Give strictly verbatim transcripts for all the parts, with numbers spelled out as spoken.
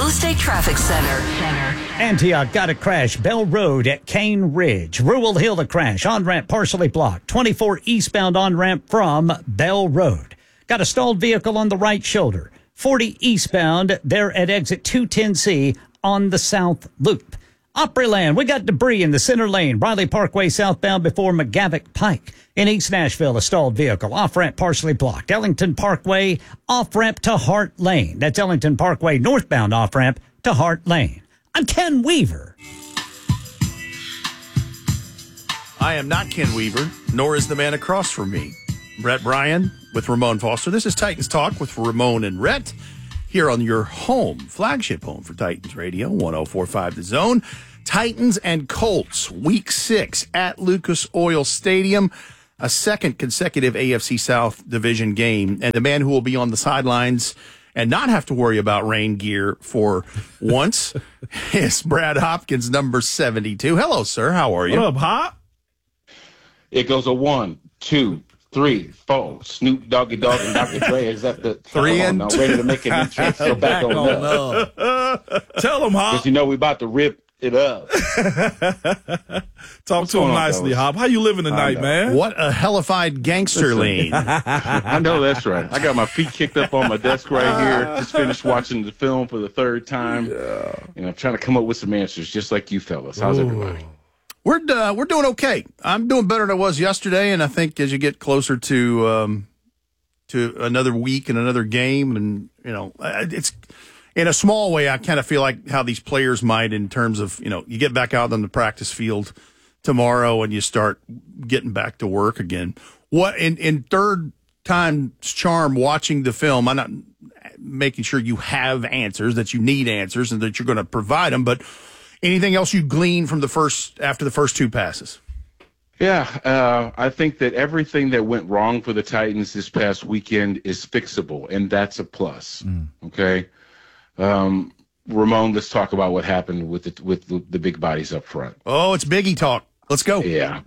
Real Estate Traffic Center. Antioch got a crash. Bell Road at Cane Ridge. Rural Hill a crash. On-ramp partially blocked. twenty-four eastbound on-ramp from Bell Road. Got a stalled vehicle on the right shoulder. forty eastbound there at exit two ten C on the south loop. Opryland, we got debris in the center lane. Riley Parkway southbound before McGavick Pike. In East Nashville, a stalled vehicle. Off-ramp partially blocked. Ellington Parkway, off-ramp to Hart Lane. That's Ellington Parkway, northbound off-ramp to Hart Lane. I'm Ken Weaver. I am not Ken Weaver, nor is the man across from me. Rhett Bryan with Ramon Foster. This is Titans Talk with Ramon and Rhett here on your home, flagship home for Titans Radio, one oh four point five The Zone. Titans and Colts, week six at Lucas Oil Stadium. A second consecutive A F C South division game. And the man who will be on the sidelines and not have to worry about rain gear for once is Brad Hopkins, number seventy-two. Hello, sir. How are you? What up, Hop? It goes a one, two, three, four. Snoop Doggy Dogg and Doctor Dre is at the three and now, two. ready to make an entrance. So back, back on, on up. up. Tell him, Hop. Because you know we about to rip it up. Talk What's to him on, nicely, fellas? Hop. How you living tonight, man? What a hellified gangster lane. I know that's right. I got my feet kicked up on my desk right here. Just finished watching the film for the third time. Yeah. And I'm trying to come up with some answers, just like you fellas. How's Ooh. everybody? We're uh, we're doing okay. I'm doing better than I was yesterday, and I think as you get closer to um, to another week and another game, and you know, it's in a small way. I kind of feel like how these players might, in terms of, you know, you get back out on the practice field tomorrow and you start getting back to work again. What in in third time's charm, watching the film, I'm not making sure you have answers, that you need answers, and that you're going to provide them, but anything else you glean from the first after the first two passes? Yeah, uh, I think that everything that went wrong for the Titans this past weekend is fixable, and that's a plus. Mm. Okay, um, Ramon, let's talk about what happened with the with the, the big bodies up front. Oh, it's Biggie talk. Let's go. Yeah.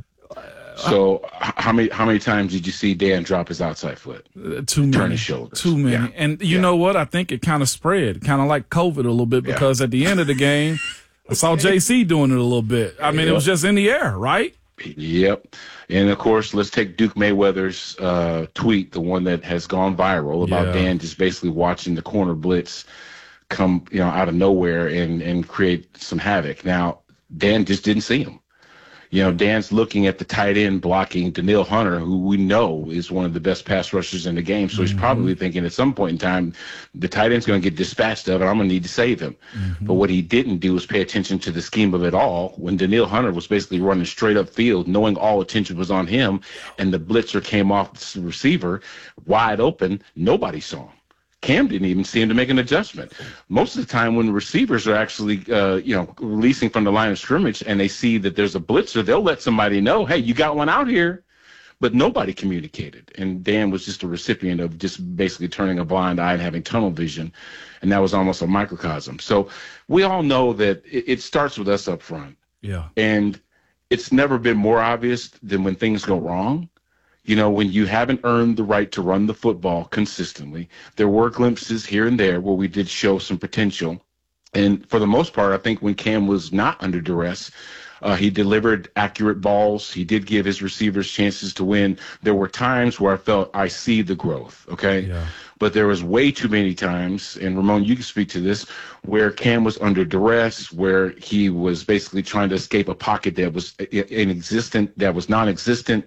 So uh, how many how many times did you see Dan drop his outside foot? Uh, too many. Turn his shoulders. Too many. Yeah. And you yeah. know what? I think it kind of spread, kind of like COVID a little bit, because yeah. at the end of the game, I saw J C doing it a little bit. I mean, yep. it was just in the air, right? Yep. And, of course, let's take Duke Mayweather's uh, tweet, the one that has gone viral, about yeah. Dan just basically watching the corner blitz come, you know, out of nowhere and, and create some havoc. Now, Dan just didn't see him. You know, Dan's looking at the tight end blocking Danielle Hunter, who we know is one of the best pass rushers in the game. So he's mm-hmm. probably thinking at some point in time, the tight end's going to get dispatched of it. I'm going to need to save him. Mm-hmm. But what he didn't do was pay attention to the scheme of it all. When Danielle Hunter was basically running straight up field, knowing all attention was on him, and the blitzer came off the receiver wide open, nobody saw him. Cam didn't even see him to make an adjustment. Most of the time when receivers are actually, uh, you know, releasing from the line of scrimmage and they see that there's a blitzer, they'll let somebody know, hey, you got one out here. But nobody communicated. And Dan was just a recipient of just basically turning a blind eye and having tunnel vision. And that was almost a microcosm. So we all know that it, it starts with us up front. Yeah. And it's never been more obvious than when things go wrong. You know, when you haven't earned the right to run the football consistently. There were glimpses here and there where we did show some potential. And for the most part, I think when Cam was not under duress, uh, he delivered accurate balls. He did give his receivers chances to win. There were times where I felt I see the growth, okay? Yeah. But there was way too many times, and Ramon, you can speak to this, where Cam was under duress, where he was basically trying to escape a pocket that was inexistent, that was non-existent.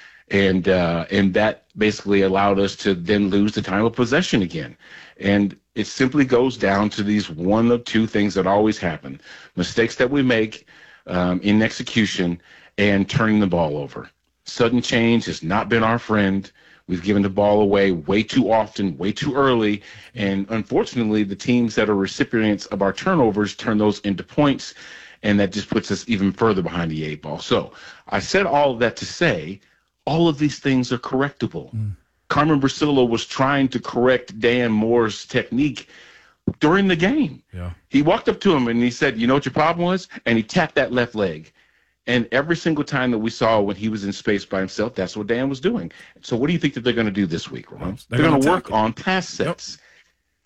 And uh, and that basically allowed us to then lose the time of possession again. And it simply goes down to these one of two things that always happen: mistakes that we make um, in execution and turning the ball over. Sudden change has not been our friend. We've given the ball away way too often, way too early. And unfortunately, the teams that are recipients of our turnovers turn those into points. And that just puts us even further behind the eight ball. So I said all of that to say, all of these things are correctable. Mm. Carmen Bracillo was trying to correct Dan Moore's technique during the game. Yeah. He walked up to him and he said, you know what your problem was? And he tapped that left leg. And every single time that we saw when he was in space by himself, that's what Dan was doing. So what do you think that they're going to do this week, Ramon? They're, they're going to work it. on pass sets. Yep.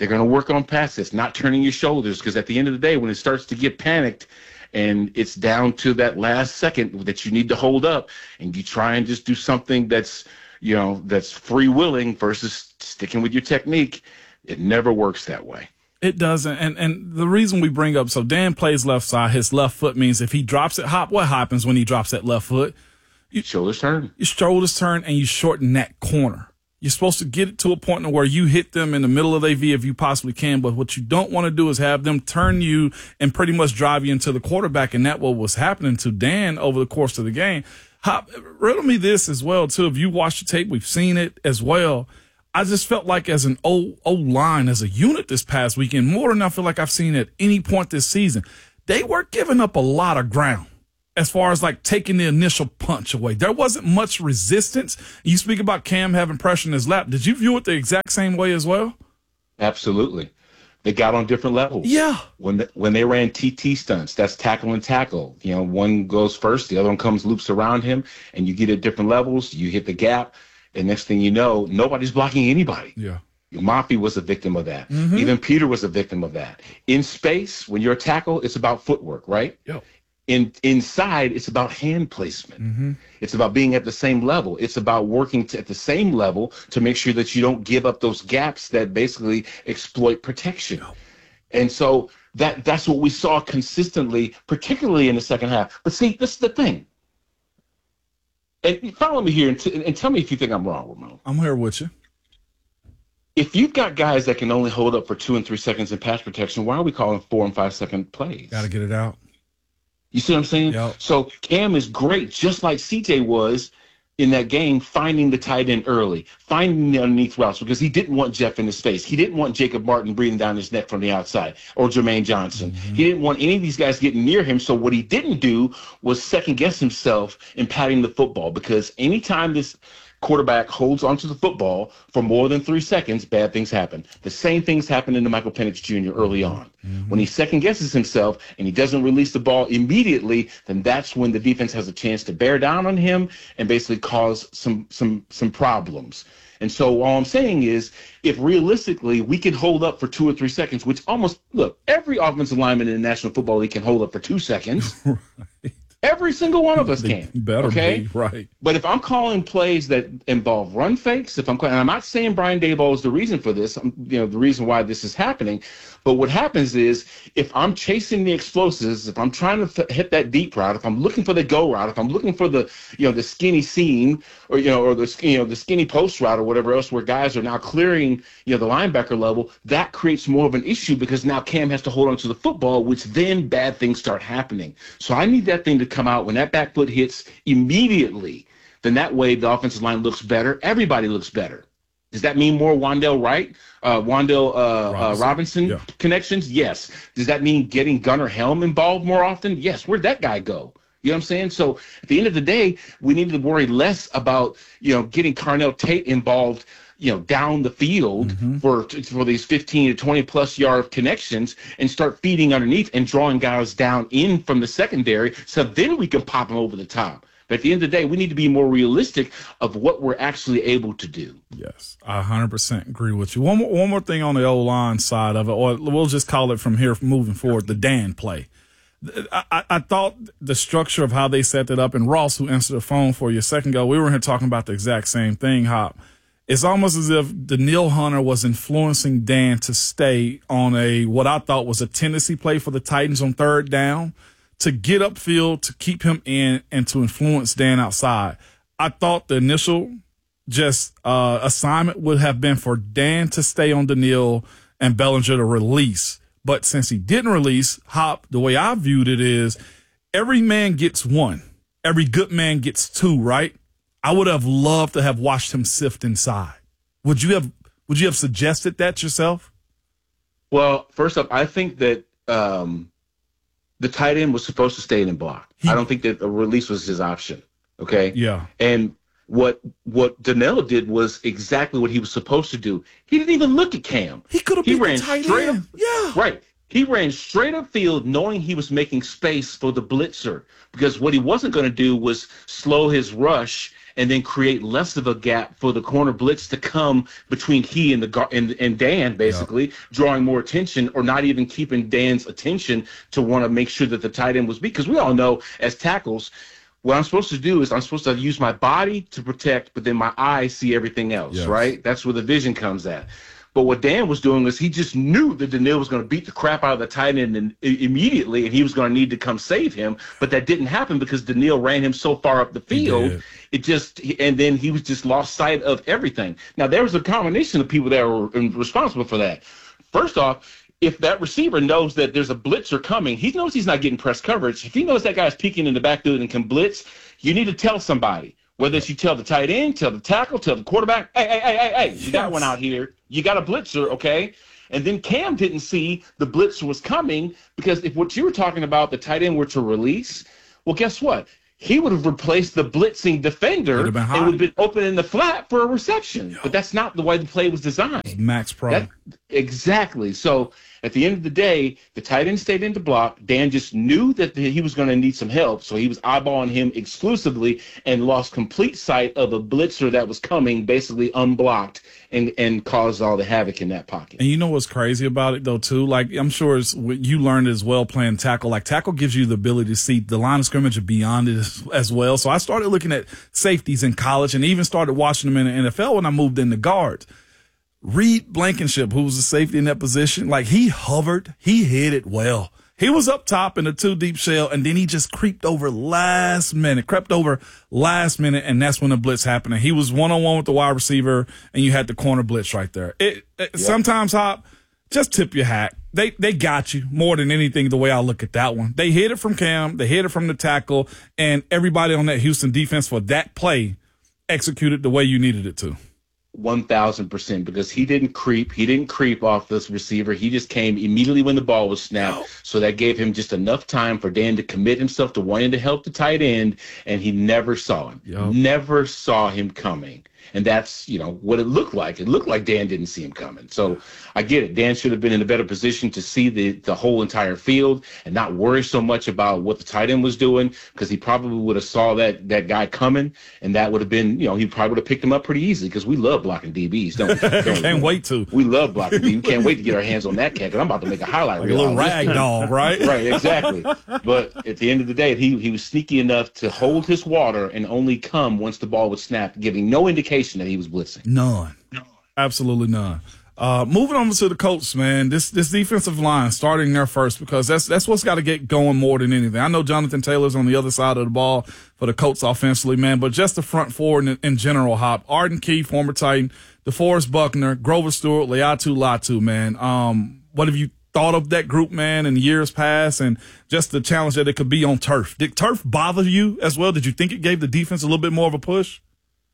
They're going to work on pass sets, not turning your shoulders, because at the end of the day, when it starts to get panicked and it's down to that last second that you need to hold up, and you try and just do something that's, you know, that's free willing versus sticking with your technique, it never works that way. It doesn't. And and the reason we bring up, so Dan plays left side. His left foot means if he drops it, Hop, what happens when he drops that left foot? You, shoulders turn. Your shoulders turn and you shorten that corner. You're supposed to get it to a point where you hit them in the middle of their V if you possibly can. But what you don't want to do is have them turn you and pretty much drive you into the quarterback. And that what was happening to Dan over the course of the game. Hop, riddle me this as well, too. If you watch the tape, we've seen it as well. I just felt like as an O line, as a unit this past weekend, more than I feel like I've seen at any point this season, they were giving up a lot of ground as far as like taking the initial punch away. There wasn't much resistance. You speak about Cam having pressure in his lap. Did you view it the exact same way as well? Absolutely. They got on different levels. Yeah. When the, when they ran T T stunts, that's tackle and tackle. You know, one goes first, the other one comes, loops around him, and you get at different levels. You hit the gap. And next thing you know, nobody's blocking anybody. Yeah. Mafi was a victim of that. Mm-hmm. Even Peter was a victim of that. In space, when you're a tackle, it's about footwork, right? Yep. In inside, it's about hand placement. Mm-hmm. It's about being at the same level. It's about working to, at the same level to make sure that you don't give up those gaps that basically exploit protection. Yep. And so that that's what we saw consistently, particularly in the second half. But see, this is the thing. And follow me here and, t- and tell me if you think I'm wrong, Ramon. I'm here with you. If you've got guys that can only hold up for two and three seconds in pass protection, why are we calling four and five second plays? Got to get it out. You see what I'm saying? Yep. So Cam is great, just like C J was in that game, finding the tight end early, finding the underneath routes, because he didn't want Jeff in his face. He didn't want Jacob Martin breathing down his neck from the outside, or Jermaine Johnson. Mm-hmm. He didn't want any of these guys getting near him. So what he didn't do was second guess himself in patting the football, because anytime this quarterback holds onto the football for more than three seconds, bad things happen. The same things happened to Michael Penix Junior early on. Mm-hmm. When he second guesses himself and he doesn't release the ball immediately, then that's when the defense has a chance to bear down on him and basically cause some some some problems. And so all I'm saying is, if realistically we can hold up for two or three seconds, which almost, look, every offensive lineman in the National Football League can hold up for two seconds. Right. Every single one of us can. Better okay? be, right. But if I'm calling plays that involve run fakes, if I'm and I'm not saying Brian Daboll is the reason for this, I'm, you know, the reason why this is happening, but what happens is if I'm chasing the explosives, if I'm trying to f- hit that deep route, if I'm looking for the go route, if I'm looking for the, you know, the skinny seam or, you know, or the, you know, the skinny post route or whatever else where guys are now clearing, you know, the linebacker level, that creates more of an issue because now Cam has to hold on to the football, which then bad things start happening. So I need that thing to come out when that back foot hits immediately. Then that way the offensive line looks better. Everybody looks better. Does that mean more Wandale Wright, uh, Wandale uh, Robinson, uh, Robinson yeah. connections? Yes. Does that mean getting Gunnar Helm involved more often? Yes. Where'd that guy go? You know what I'm saying? So at the end of the day, we need to worry less about, you know, getting Carnell Tate involved, you know, down the field mm-hmm. for for these fifteen to twenty plus yard connections and start feeding underneath and drawing guys down in from the secondary. So then we can pop them over the top. But at the end of the day, we need to be more realistic of what we're actually able to do. Yes, I one hundred percent agree with you. One more, one more thing on the O-line side of it, or we'll just call it from here moving forward, the Dan play. I, I thought the structure of how they set that up, and Ross, who answered the phone for you a second ago, we were here talking about the exact same thing, Hop. It's almost as if Danielle Hunter was influencing Dan to stay on a what I thought was a tendency play for the Titans on third down, to get upfield, to keep him in, and to influence Dan outside. I thought the initial just uh, assignment would have been for Dan to stay on Danielle and Bellinger to release. But since he didn't release, Hop, the way I viewed it is every man gets one. Every good man gets two, right? I would have loved to have watched him sift inside. Would you have Would you have suggested that yourself? Well, first up, I think that um, the tight end was supposed to stay in and block. He, I don't think that a release was his option. Okay. Yeah. And what what Danielle did was exactly what he was supposed to do. He didn't even look at Cam. He could have he been ran the tight straight end. up. Yeah. Right. He ran straight upfield knowing he was making space for the blitzer, because what he wasn't going to do was slow his rush and then create less of a gap for the corner blitz to come between he and the and, and Dan, basically, yeah. drawing more attention, or not even keeping Dan's attention to want to make sure that the tight end was beat. Because we all know as tackles, what I'm supposed to do is I'm supposed to use my body to protect, but then my eyes see everything else, yes. right? That's where the vision comes at. But what Dan was doing was he just knew that Danielle was going to beat the crap out of the tight end and, immediately, and he was going to need to come save him. But that didn't happen because Danielle ran him so far up the field. It just and then he was just lost sight of everything. Now, there was a combination of people that were responsible for that. First off, if that receiver knows that there's a blitzer coming, he knows he's not getting press coverage. If he knows that guy's peeking in the backfield and can blitz, you need to tell somebody. Whether it's you tell the tight end, tell the tackle, tell the quarterback, hey, hey, hey, hey, hey, you got one out here. You got a blitzer, okay? And then Cam didn't see the blitzer was coming, because if what you were talking about, the tight end were to release, well, guess what? He would have replaced the blitzing defender and would have been open in the flat for a reception. But that's not the way the play was designed. Max Pro. That, exactly. So at the end of the day, the tight end stayed in the block. Dan just knew that he was going to need some help, so he was eyeballing him exclusively and lost complete sight of a blitzer that was coming, basically unblocked, and, and caused all the havoc in that pocket. And you know what's crazy about it, though, too? Like, I'm sure it's, you learned as well playing tackle. Like, tackle gives you the ability to see the line of scrimmage and beyond it as, as well. So I started looking at safeties in college and even started watching them in the N F L when I moved into guards. Reed Blankenship, who was the safety in that position, like, he hovered, he hit it well. He was up top in a two deep shell, and then he just creeped over last minute, crept over last minute, and that's when the blitz happened. And he was one on one with the wide receiver, and you had the corner blitz right there. It, it yeah. Sometimes, Hop, just tip your hat. They they got you more than anything. The way I look at that one, they hit it from Cam, they hit it from the tackle, and everybody on that Houston defense for that play executed the way you needed it to. one thousand percent, because he didn't creep. He didn't creep off this receiver. He just came immediately when the ball was snapped. So that gave him just enough time for Dan to commit himself to wanting to help the tight end, and he never saw him. Yep. Never saw him coming. And that's, you know, what it looked like. It looked like Dan didn't see him coming. So I get it. Dan should have been in a better position to see the, the whole entire field and not worry so much about what the tight end was doing, because he probably would have saw that that guy coming, and that would have been, you know, he probably would have picked him up pretty easily, because we love blocking D Bs, don't we? Don't Can't we? wait to. We love blocking D Bs. We can't wait to get our hands on that cat, because I'm about to make a highlight like reel. A little rag dog, right? Right, exactly. But at the end of the day, he, he was sneaky enough to hold his water and only come once the ball was snapped, giving no indication that he was blitzing. None. No. Absolutely none. Uh, moving on to the Colts, man, this this defensive line starting there first, because that's that's what's got to get going more than anything. I know Jonathan Taylor's on the other side of the ball for the Colts offensively, man, but just the front four in, in general, Hop. Arden Key, former Titan, DeForest Buckner, Grover Stewart, Laiatu Latu, man. Um, what have you thought of that group, man, in years past, and just the challenge that it could be on turf? Did turf bother you as well? Did you think it gave the defense a little bit more of a push?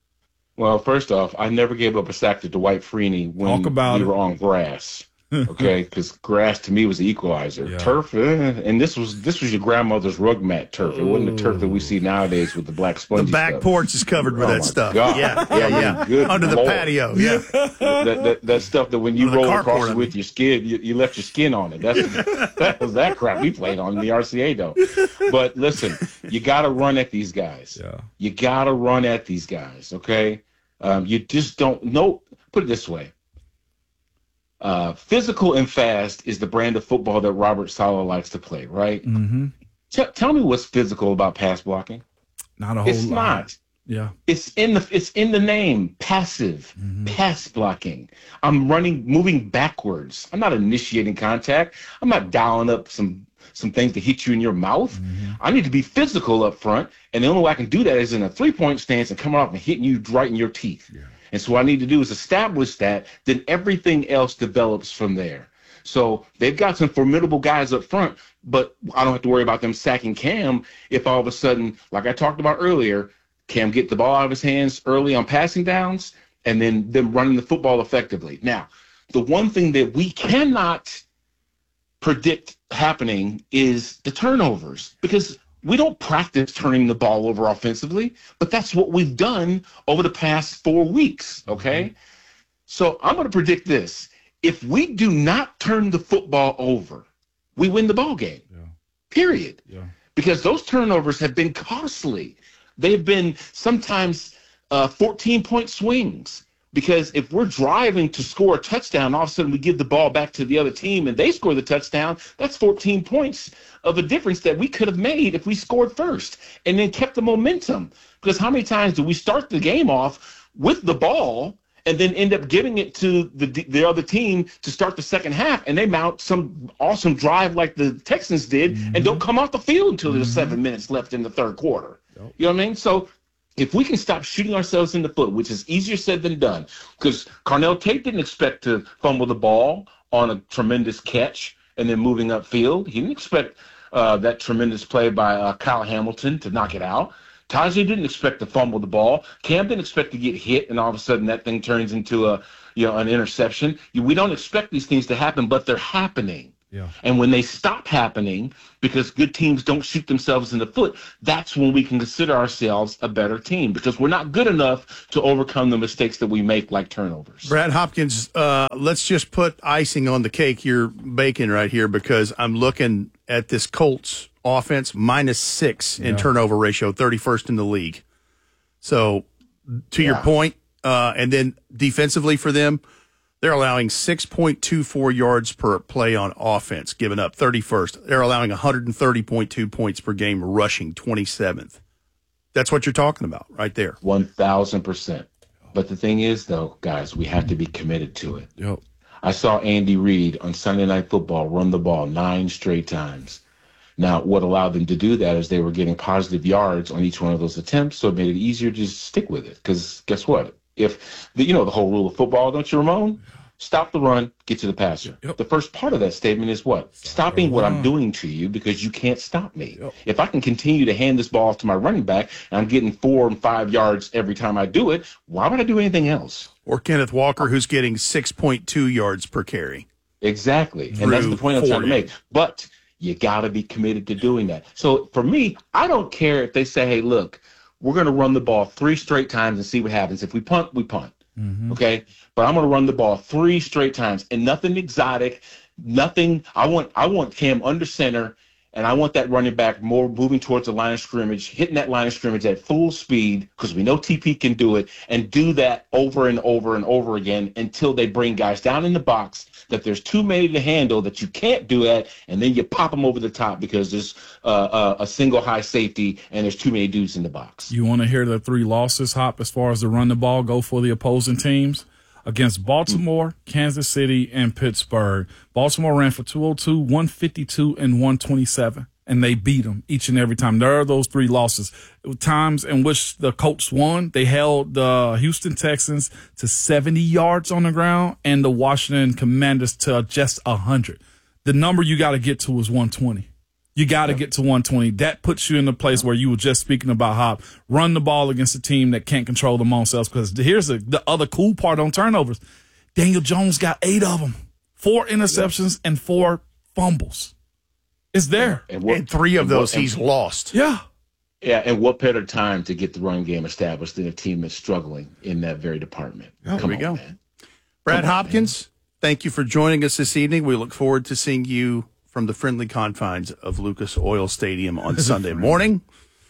Well, first off, I never gave up a sack to Dwight Freeney when we it. were on grass. Okay, because grass to me was the equalizer. Yeah. Turf, eh, and this was this was your grandmother's rug mat turf. It wasn't the turf that we see nowadays with the black spongy The back stuff. porch is covered with oh that stuff. God. Yeah, yeah, yeah. Good Under Lord. the patio. Yeah, that, that that stuff that when you Under roll across it with I mean. your skin, you, you left your skin on it. That's that was that crap we played on in the R C A though. But listen, you got to run at these guys. Yeah. You got to run at these guys. Okay, um, you just don't know. Put it this way. Uh, physical and fast is the brand of football that Robert Saleh likes to play, right? Mm-hmm. T- tell me what's physical about pass blocking. Not a whole it's lot. It's not. Yeah. It's in the it's in the name. Passive mm-hmm. pass blocking. I'm running, moving backwards. I'm not initiating contact. I'm not dialing up some some things to hit you in your mouth. Mm-hmm. I need to be physical up front, and the only way I can do that is in a three point stance and coming off and hitting you right in your teeth. Yeah. And so what I need to do is establish that, then everything else develops from there. So they've got some formidable guys up front, but I don't have to worry about them sacking Cam if all of a sudden, like I talked about earlier, Cam get the ball out of his hands early on passing downs and then them running the football effectively. Now, the one thing that we cannot predict happening is the turnovers, because we don't practice turning the ball over offensively, but that's what we've done over the past four weeks, okay? Mm-hmm. So I'm going to predict this. If we do not turn the football over, we win the ball game. Yeah. Period. Yeah. Because those turnovers have been costly. They've been sometimes uh, fourteen-point swings. Because if we're driving to score a touchdown, all of a sudden we give the ball back to the other team and they score the touchdown, that's fourteen points of a difference that we could have made if we scored first and then kept the momentum. Because how many times do we start the game off with the ball and then end up giving it to the the other team to start the second half, and they mount some awesome drive like the Texans did, mm-hmm. and don't come off the field until mm-hmm. there's seven minutes left in the third quarter. Yep. You know what I mean? So if we can stop shooting ourselves in the foot, which is easier said than done, because Carnell Tate didn't expect to fumble the ball on a tremendous catch and then moving upfield. He didn't expect uh, that tremendous play by uh, Kyle Hamilton to knock it out. Tajay didn't expect to fumble the ball. Cam didn't expect to get hit, and all of a sudden that thing turns into a, you know, an interception. We don't expect these things to happen, but they're happening. Yeah. And when they stop happening, because good teams don't shoot themselves in the foot, that's when we can consider ourselves a better team, because we're not good enough to overcome the mistakes that we make, like turnovers. Brad Hopkins, uh, let's just put icing on the cake you're baking right here, because I'm looking at this Colts offense, minus six in yeah. turnover ratio, thirty-first in the league. So to yeah. your point, uh, and then defensively for them, they're allowing six point two four yards per play on offense, giving up thirty-first. They're allowing one hundred thirty point two points per game, rushing twenty-seventh. That's what you're talking about right there. one thousand percent. But the thing is, though, guys, we have to be committed to it. Yep. I saw Andy Reid on Sunday Night Football run the ball nine straight times. Now, what allowed them to do that is they were getting positive yards on each one of those attempts, so it made it easier to just stick with it. Because guess what? If, the, you know, the whole rule of football, don't you, Ramon? Stop the run, get to the passer. Yep. The first part of that statement is what? Stopping what I'm doing to you because you can't stop me. Yep. If I can continue to hand this ball off to my running back and I'm getting four and five yards every time I do it, why would I do anything else? Or Kenneth Walker, who's getting six point two yards per carry. Exactly. And that's the point I'm trying to make. But you got to be committed to doing that. So for me, I don't care if they say, hey, look, we're going to run the ball three straight times and see what happens. If we punt, we punt. Mm-hmm. Okay? But I'm going to run the ball three straight times and nothing exotic, nothing. I want I want Cam under center, and I want that running back more moving towards the line of scrimmage, hitting that line of scrimmage at full speed, because we know T P can do it, and do that over and over and over again until they bring guys down in the box that there's too many to handle, that you can't do that, and then you pop them over the top because there's uh, uh, a single high safety and there's too many dudes in the box. You want to hear the three losses, Hop, as far as the run the ball go for the opposing teams? Against Baltimore, mm-hmm. Kansas City, and Pittsburgh. Baltimore ran for two oh two, one fifty-two, and one twenty-seven, and they beat them each and every time. There are those three losses. Times in which the Colts won, they held the Houston Texans to seventy yards on the ground and the Washington Commanders to just one hundred. The number you got to get to is one twenty. You got to get to one twenty. That puts you in the place where you were just speaking about, Hop. Run the ball against a team that can't control them themselves. Because here's the, the other cool part on turnovers. Daniel Jones got eight of them. Four interceptions and four fumbles. It's there. And, what, and three of and those what, he's lost. Yeah. Yeah, and what better time to get the run game established than a team that's struggling in that very department? Oh, Come there we on, go. Man. Brad Come Hopkins, on, thank you for joining us this evening. We look forward to seeing you from the friendly confines of Lucas Oil Stadium on Sunday morning.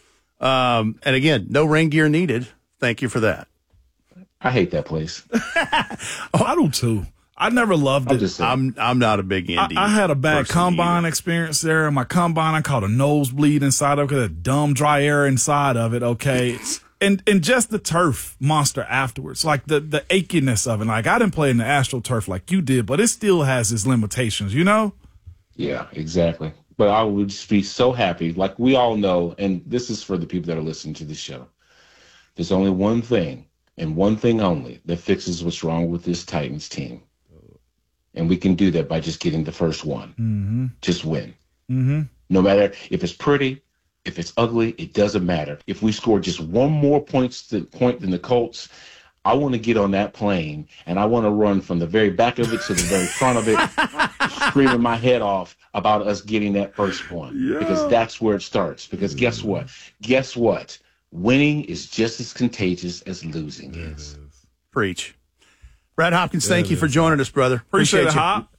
Um, and again, no rain gear needed. Thank you for that. I hate that place. Oh, I do too. I never loved I'm it. Just I'm I'm not a big Indy. I, I had a bad combine either. experience there. My combine, I caught a nosebleed inside of it because of dumb dry air inside of it. Okay. And and just the turf monster afterwards, like the, the achiness of it. Like, I didn't play in the AstroTurf like you did, but it still has its limitations, you know? Yeah, exactly. But I would just be so happy. Like we all know, and this is for the people that are listening to this show, there's only one thing and one thing only that fixes what's wrong with this Titans team. And we can do that by just getting the first one. Mm-hmm. Just win. Mm-hmm. No matter if it's pretty, if it's ugly, it doesn't matter. If we score just one more points to, point than the Colts, I want to get on that plane, and I want to run from the very back of it to the very front of it, screaming my head off about us getting that first one. Yeah. Because that's where it starts. Because guess what? Guess what? Winning is just as contagious as losing is. Preach. Brad Hopkins, thank you for joining us, brother. Appreciate, Appreciate it, you. Hop.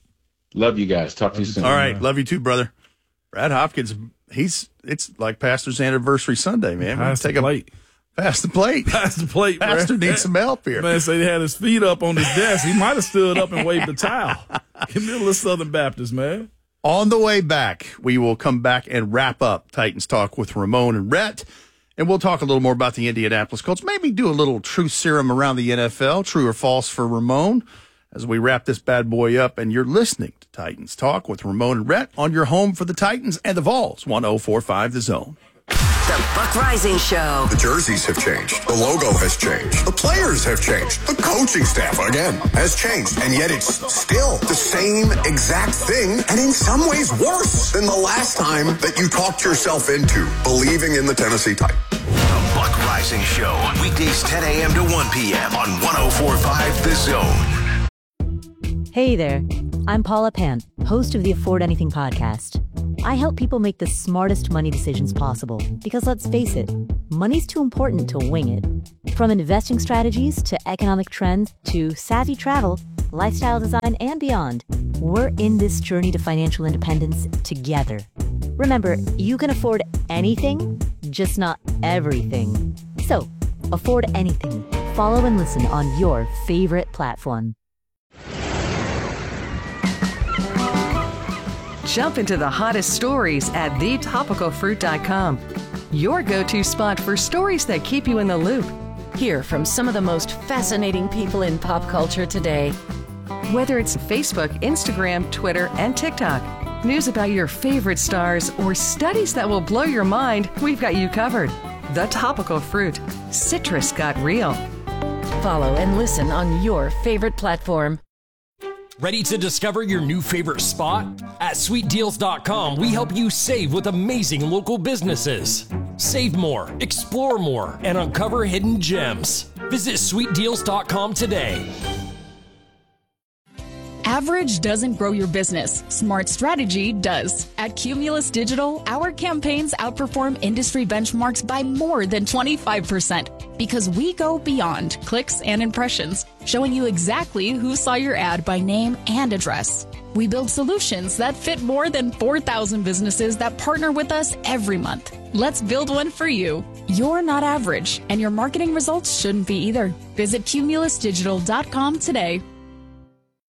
Love you guys. Talk to you soon. All right. Love you too, brother. Brad Hopkins, he's it's like Pastor's anniversary Sunday, man. Pass Take the plate. A, pass the plate. Pass the plate, Pastor man. needs some help here. Man, say he had his feet up on his desk. He might have stood up and waved the towel. Give me a little Southern Baptist, man. On the way back, we will come back and wrap up Titans Talk with Ramon and Rhett. And we'll talk a little more about the Indianapolis Colts. Maybe do a little truth serum around the N F L, true or false for Ramon, as we wrap this bad boy up. And you're listening to Titans Talk with Ramon and Rhett on your home for the Titans and the Vols, one oh four point five The Zone. The Buck Rising Show. The jerseys have changed. The logo has changed. The players have changed. The coaching staff, again, has changed. And yet it's still the same exact thing, and in some ways worse than the last time that you talked yourself into believing in the Tennessee Titans. The Buck Rising Show. Weekdays ten a.m. to one p.m. on one oh four point five The Zone. Hey there, I'm Paula Pant, host of the Afford Anything podcast. I help people make the smartest money decisions possible because, let's face it, money's too important to wing it. From investing strategies to economic trends to savvy travel, lifestyle design, and beyond, we're in this journey to financial independence together. Remember, you can afford anything, just not everything. So, afford anything. Follow and listen on your favorite platform. Jump into the hottest stories at the topical fruit dot com. Your go-to spot for stories that keep you in the loop. Hear from some of the most fascinating people in pop culture today. Whether it's Facebook, Instagram, Twitter, and TikTok, news about your favorite stars, or studies that will blow your mind, we've got you covered. The Topical Fruit. Citrus got real. Follow and listen on your favorite platform. Ready to discover your new favorite spot? At sweet deals dot com, we help you save with amazing local businesses. Save more, explore more, and uncover hidden gems. Visit sweet deals dot com today. Average doesn't grow your business. Smart strategy does. At Cumulus Digital, our campaigns outperform industry benchmarks by more than twenty-five percent because we go beyond clicks and impressions, showing you exactly who saw your ad by name and address. We build solutions that fit more than four thousand businesses that partner with us every month. Let's build one for you. You're not average, and your marketing results shouldn't be either. Visit Cumulus Digital dot com today.